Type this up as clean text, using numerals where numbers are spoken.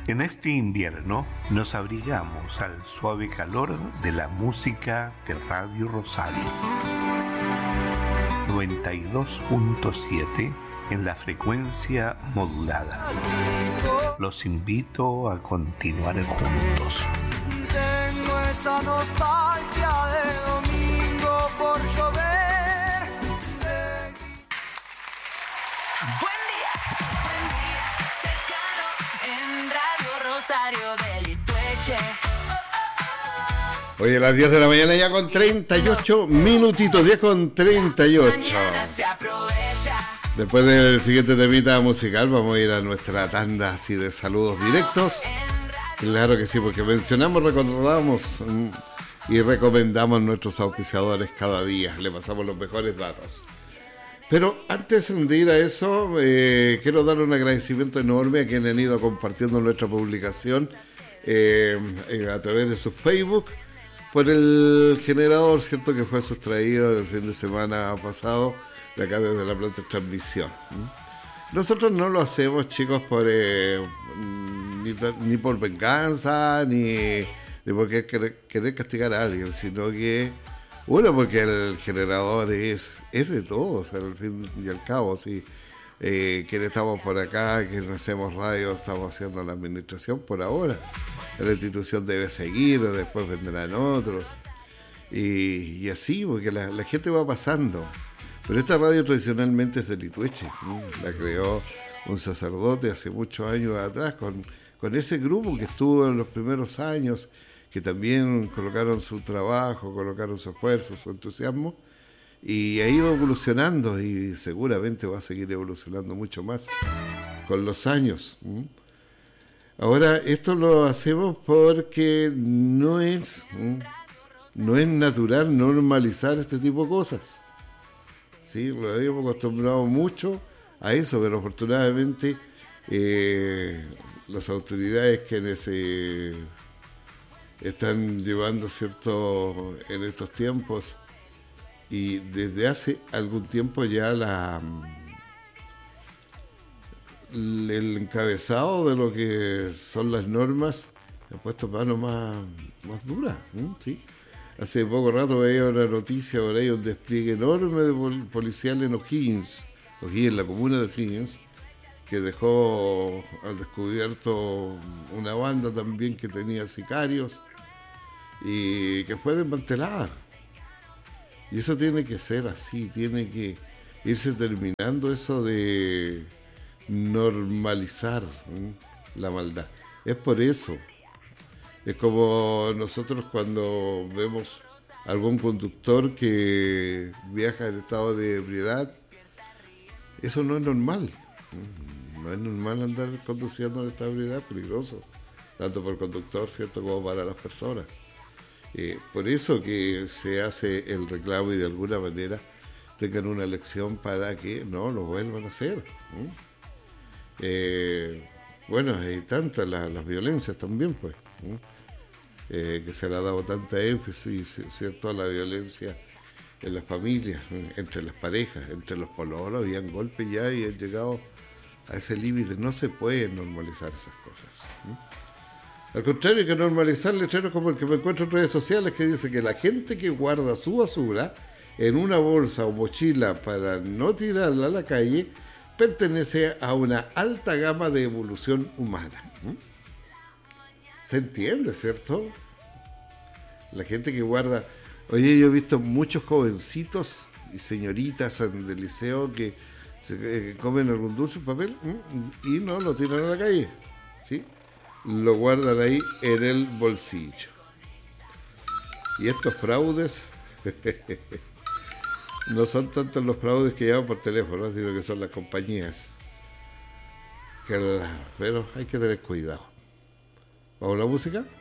En este invierno nos abrigamos al suave calor de la música de Radio Rosario. 92.7 en la frecuencia modulada. Los invito a continuar juntos. Tengo esa nostalgia de domingo por llover. Buen día, cercano en Radio Rosario del Itueche. Oye, a las 10 de la mañana ya con 38 minutitos, 10 con 38. Después del siguiente temita musical vamos a ir a nuestra tanda así de saludos directos. Claro que sí, porque mencionamos, recordamos y recomendamos nuestros auspiciadores cada día. Le pasamos los mejores datos. Pero antes de ir a eso, quiero darle un agradecimiento enorme a quienes han ido compartiendo nuestra publicación a través de su Facebook por el generador, ¿cierto?, que fue sustraído el fin de semana pasado de acá desde la planta de transmisión. Nosotros no lo hacemos, chicos, por ni por venganza, ni porque querer castigar a alguien, sino que, bueno, porque el generador es de todos, al fin y al cabo, sí. Quienes estamos por acá, quienes hacemos radio, estamos haciendo la administración por ahora. La institución debe seguir, después vendrán otros. Y así, porque la gente va pasando. Pero esta radio tradicionalmente es de Litueche. La creó un sacerdote hace muchos años atrás con ese grupo que estuvo en los primeros años, que también colocaron su trabajo, colocaron su esfuerzo, su entusiasmo, y ha ido evolucionando y seguramente va a seguir evolucionando mucho más con los años. Ahora, esto lo hacemos porque no es natural normalizar este tipo de cosas. Sí, lo habíamos acostumbrado mucho a eso, pero afortunadamente las autoridades quienes están llevando, ¿cierto?, en estos tiempos, y desde hace algún tiempo ya el encabezado de lo que son las normas ha puesto mano más dura, ¿sí? Hace poco rato veía una noticia por ahí, un despliegue enorme de policial en O'Higgins, la comuna de O'Higgins, que dejó al descubierto una banda también que tenía sicarios y que fue desmantelada. Y eso tiene que ser así, tiene que irse terminando eso de normalizar la maldad. Es por eso. Es como nosotros cuando vemos algún conductor que viaja en estado de ebriedad, eso no es normal. No es normal andar conduciendo en estado de ebriedad, peligroso, tanto para el conductor, ¿cierto?, como para las personas. Por eso que se hace el reclamo y de alguna manera tengan una lección para que no lo vuelvan a hacer. Bueno, hay tantas las violencias también, pues. Que se le ha dado tanta énfasis, ¿cierto?, a la violencia en las familias, entre las parejas, entre los pololos, habían golpes ya y han llegado a ese límite. No se puede normalizar esas cosas. Al contrario, hay que normalizar letreros como el que me encuentro en redes sociales, que dice que la gente que guarda su basura en una bolsa o mochila para no tirarla a la calle pertenece a una alta gama de evolución humana. ¿Se entiende, cierto? La gente que guarda... Oye, yo he visto muchos jovencitos y señoritas del liceo que se comen algún dulce en papel y no lo tiran a la calle, ¿sí? Lo guardan ahí en el bolsillo. Y estos fraudes no son tantos los fraudes que llevan por teléfono, sino que son las compañías. Claro, pero hay que tener cuidado. ¿Vamos a la música?